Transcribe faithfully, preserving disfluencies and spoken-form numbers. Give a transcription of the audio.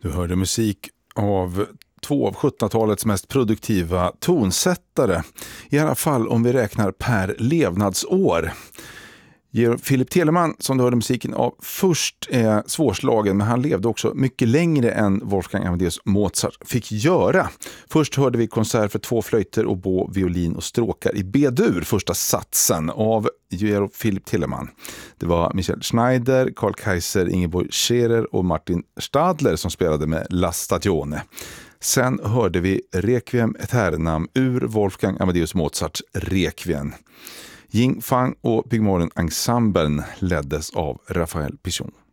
Du hörde musik av två av sjuttonhundratalets mest produktiva tonsättare. I alla fall om vi räknar per levnadsår. Georg Philipp Telemann, som du hörde musiken av först, är svårslagen, men han levde också mycket längre än Wolfgang Amadeus Mozart fick göra. Först hörde vi konsert för två flöjter, oboe, violin och stråkar i B-dur, första satsen av Georg Philipp Telemann. Det var Michael Schneider, Carl Kaiser, Ingeborg Scherer och Martin Stadler som spelade med La Stagione. Sen hörde vi Requiem Aeternam ur Wolfgang Amadeus Mozarts Requiem. Ying Fang och Pygmalion Ensemblen leddes av Raphael Pichon.